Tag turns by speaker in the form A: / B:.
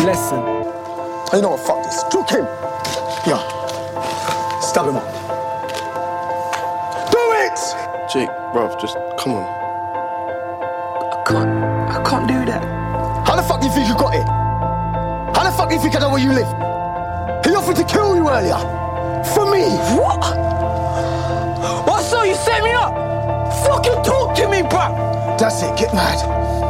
A: Lesson.
B: You know what, fuck this. Juke him. Yeah. Stab him up. Do it!
C: Jake, bruv, just come on.
A: I can't do that.
B: How the fuck do you think you got it? How the fuck do you think I know where you live? He offered to kill you earlier. For me.
A: What? What, so you set me up? Fucking talk to me, bruv.
B: That's it, get mad.